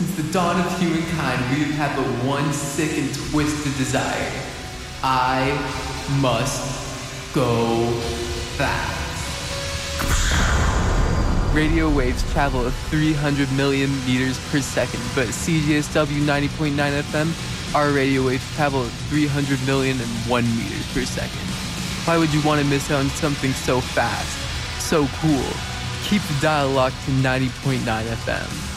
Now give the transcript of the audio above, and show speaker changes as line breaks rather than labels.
Since the dawn of humankind, we have had but one sick and twisted desire. I must go fast. Radio waves travel at 300 million meters per second, but CJSW 90.9 FM, our radio waves travel at 300 million and 1 meters per second. Why would you want to miss out on something so fast, so cool? Keep the dial locked to 90.9 FM.